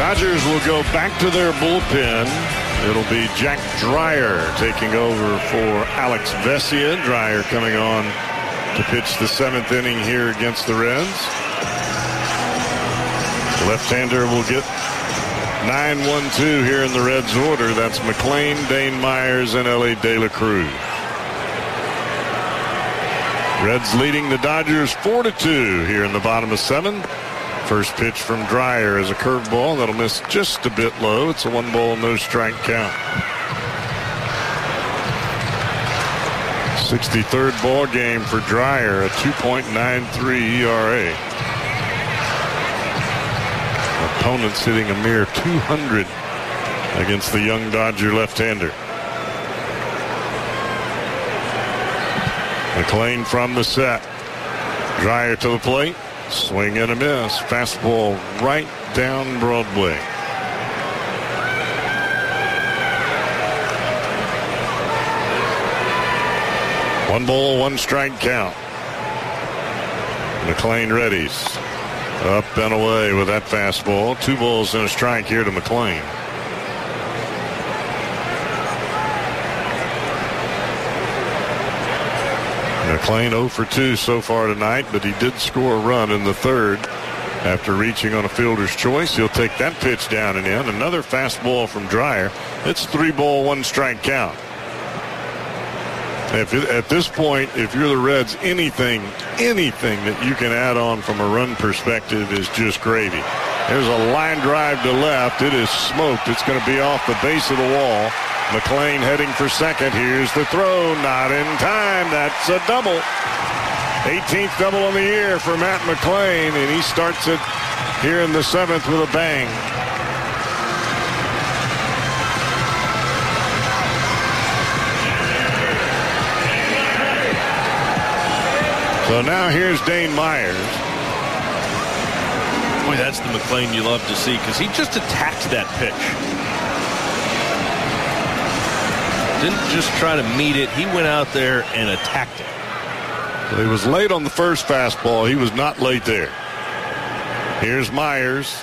Dodgers will go back to their bullpen. It'll be Jack Dreyer taking over for Alex Vesia. Dreyer coming on to pitch the 7th inning here against the Reds. The left-hander will get 9-1-2 here in the Reds order. That's McLean, Dane Myers, and Elly De La Cruz. Reds leading the Dodgers 4-2 here in the bottom of 7. First pitch from Dreyer is a curveball that'll miss just a bit low. It's a 1-ball, no strike count. 63rd ball game for Dreyer, a 2.93 ERA. Opponents hitting a mere 200 against the young Dodger left-hander. McLean from the set. Dreyer to the plate. Swing and a miss. Fastball right down Broadway. One ball, one strike count. McLean readies. Up and away with that fastball. 2 balls and a strike here to McLean. McLean 0 for 2 so far tonight, but he did score a run in the 3rd after reaching on a fielder's choice. He'll take that pitch down and in. Another fastball from Dreyer. It's 3 ball, 1 strike count. At this point, if you're the Reds, anything that you can add on from a run perspective is just gravy. There's a line drive to left. It is smoked. It's going to be off the base of the wall. McLean heading for second. Here's the throw. Not in time. That's a double. 18th double of the year for Matt McLean, and he starts it here in the 7th with a bang. So now here's Dane Myers. Boy, that's the McLean you love to see, because he just attacked that pitch. Didn't just try to meet it. He went out there and attacked it. So he was late on the first fastball. He was not late there. Here's Myers.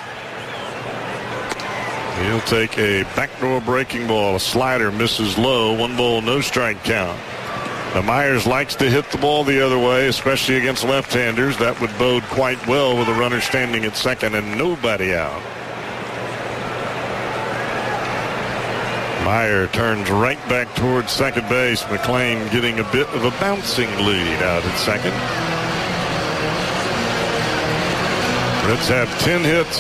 He'll take a backdoor breaking ball. A slider misses low. 1 ball, no strike count. Now Myers likes to hit the ball the other way, especially against left-handers. That would bode quite well with a runner standing at second and nobody out. Meyer turns right back towards second base. McLean getting a bit of a bouncing lead out at second. Reds have 10 hits